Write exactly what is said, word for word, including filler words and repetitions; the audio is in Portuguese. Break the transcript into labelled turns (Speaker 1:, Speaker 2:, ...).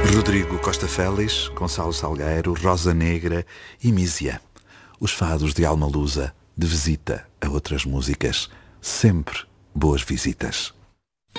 Speaker 1: Rodrigo Costa Félix, Gonçalo Salgueiro, Rosa Negra e Mísia. Os fados de Alma Lusa, de visita a outras músicas. Sempre boas visitas.